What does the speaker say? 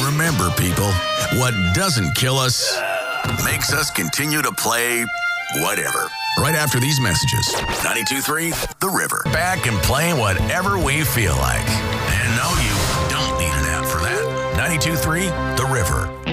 Remember, people, what doesn't kill us makes us continue to play whatever. Right after these messages. 92.3 The River. Back and playing whatever we feel like. And no, you don't need an app for that. 92.3 The River.